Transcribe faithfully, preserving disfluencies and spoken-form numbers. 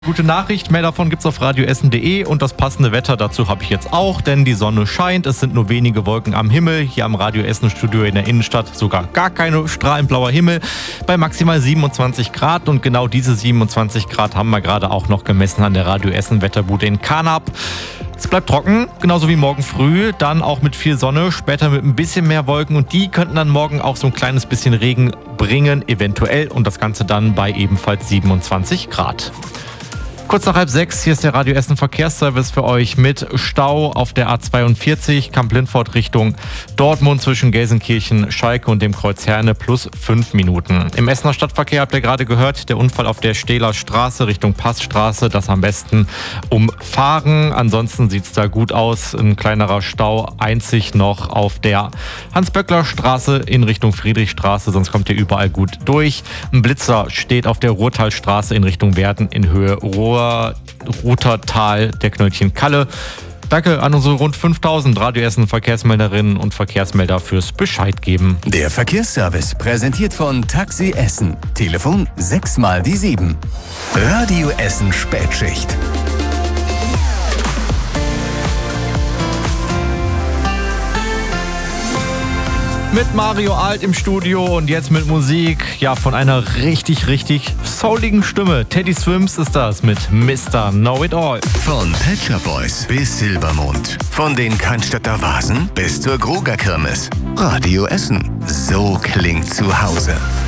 Gute Nachricht, mehr davon gibt's auf radioessen punkt de und das passende Wetter dazu habe ich jetzt auch, denn die Sonne scheint, es sind nur wenige Wolken am Himmel, hier am Radio Essen Studio in der Innenstadt sogar gar keine, strahlend blauer Himmel bei maximal siebenundzwanzig Grad und genau diese siebenundzwanzig Grad haben wir gerade auch noch gemessen an der Radio Essen Wetterbude in Carnap. Es bleibt trocken, genauso wie morgen früh, dann auch mit viel Sonne, später mit ein bisschen mehr Wolken und die könnten dann morgen auch so ein kleines bisschen Regen bringen, eventuell, und das Ganze dann bei ebenfalls siebenundzwanzig Grad. Kurz nach halb sechs, hier ist der Radio Essen Verkehrsservice für euch mit Stau auf der A zweiundvierzig, Kamp-Lindfort Richtung Dortmund zwischen Gelsenkirchen, Schalke und dem Kreuz Herne plus fünf Minuten. Im Essener Stadtverkehr habt ihr gerade gehört, der Unfall auf der Stehler Straße Richtung Passstraße, das am besten umfahren. Ansonsten sieht es da gut aus, ein kleinerer Stau einzig noch auf der Hans-Böckler-Straße in Richtung Friedrichstraße, sonst kommt ihr überall gut durch. Ein Blitzer steht auf der Ruhrtalstraße in Richtung Werden in Höhe Ruhr. Rutertal der Knöllchen Kalle. Danke an unsere rund fünftausend Radio Essen Verkehrsmelderinnen und Verkehrsmelder fürs Bescheid geben. Der Verkehrsservice präsentiert von Taxi Essen. Telefon sechs mal die sieben. Radio Essen Spätschicht. Mit Mario Alt im Studio und jetzt mit Musik, ja, von einer richtig, richtig souligen Stimme. Teddy Swims ist das mit Mister Know It All. Von Pet Shop Boys bis Silbermond. Von den Cannstatter Vasen bis zur Gruger Kirmes. Radio Essen. So klingt zu Hause.